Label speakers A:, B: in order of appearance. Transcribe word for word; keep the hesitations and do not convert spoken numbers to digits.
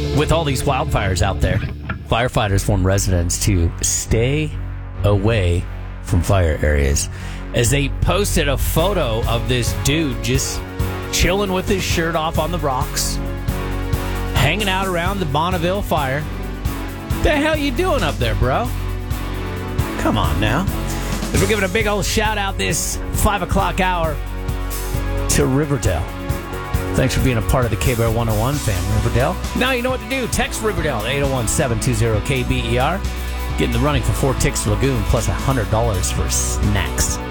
A: With all these wildfires out there, firefighters warn residents to stay away from fire areas as they posted a photo of this dude just chilling with his shirt off on the rocks, hanging out around the Bonneville fire. The hell you doing up there, bro? Come on now. We're giving a big old shout out this five o'clock hour to Riverdale. Thanks for being a part of the K-Bear one oh one fam, Riverdale. Now you know what to do. Text Riverdale at eight oh one, seven two zero, K B E R. Get in the running for four tickets to Lagoon plus one hundred dollars for snacks.